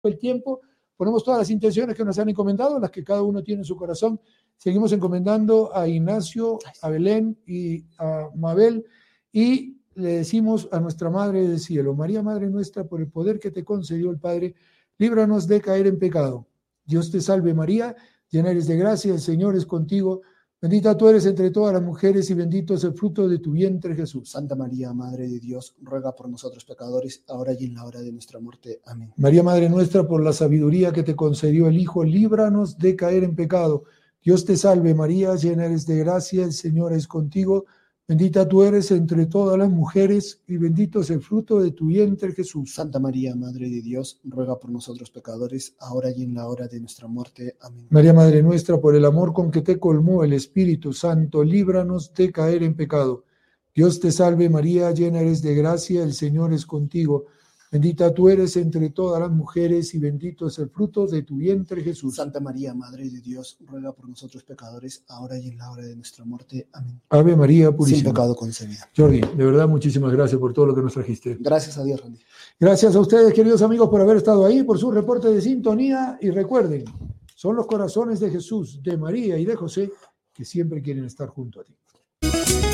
el tiempo. Ponemos todas las intenciones que nos han encomendado, las que cada uno tiene en su corazón. Seguimos encomendando a Ignacio, a Belén y a Mabel, y le decimos a nuestra Madre del Cielo: María, Madre nuestra, por el poder que te concedió el Padre, líbranos de caer en pecado. Dios te salve María, llena eres de gracia, el Señor es contigo. Bendita tú eres entre todas las mujeres y bendito es el fruto de tu vientre, Jesús. Santa María, Madre de Dios, ruega por nosotros pecadores, ahora y en la hora de nuestra muerte. Amén. María, Madre nuestra, por la sabiduría que te concedió el Hijo, líbranos de caer en pecado. Dios te salve María, llena eres de gracia, el Señor es contigo. Bendita tú eres entre todas las mujeres y bendito es el fruto de tu vientre, Jesús. Santa María, Madre de Dios, ruega por nosotros pecadores, ahora y en la hora de nuestra muerte. Amén. María, Madre nuestra, por el amor con que te colmó el Espíritu Santo, líbranos de caer en pecado. Dios te salve María, llena eres de gracia, el Señor es contigo. Bendita tú eres entre todas las mujeres y bendito es el fruto de tu vientre, Jesús. Santa María, Madre de Dios, ruega por nosotros pecadores, ahora y en la hora de nuestra muerte. Amén. Ave María Purísima. Sin pecado concebida. Jordi, de verdad, muchísimas gracias por todo lo que nos trajiste. Gracias a Dios, Randy. Gracias a ustedes, queridos amigos, por haber estado ahí, por su reporte de sintonía. Y recuerden, son los corazones de Jesús, de María y de José que siempre quieren estar junto a ti.